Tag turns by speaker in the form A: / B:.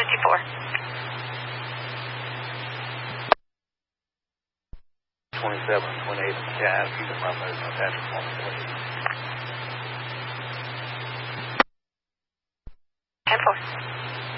A: 27, 28 in the cab. You can run those on Patrick for me, please.